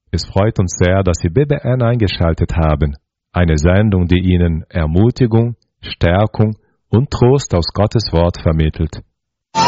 Es freut uns sehr, dass Sie BBN eingeschaltet haben. Eine Sendung, die Ihnen Ermutigung, Stärkung und Trost aus Gottes Wort vermittelt.